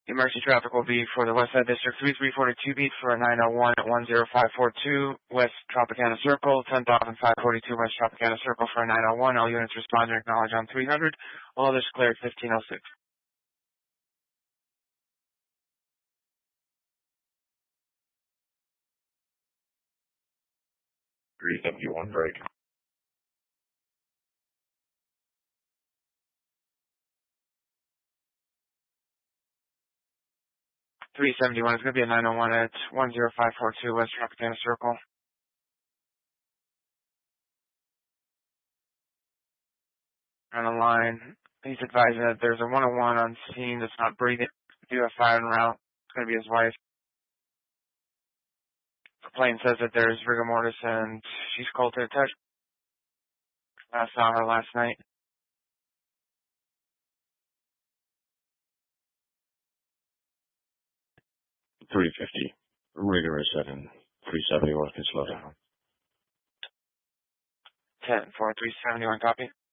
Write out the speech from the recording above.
Emergency traffic will be for the West Side District 3342 beat for a 901 at 10542 West Tropicana Circle, 10542 West Tropicana Circle for a 901. All units respond and acknowledge on 300. All others cleared 1506. $371 break. 371 is going to be a 901 at 10542 West Tropicana Circle. On the line, he's advising that there's a 101 on scene that's not breathing. Do have fire en route. It's going to be his wife. The plane says that there's rigor mortis and she's cold to the touch. I saw her last night. $350. Rigor is set in 370 or can slow down. 10-4-371, copy.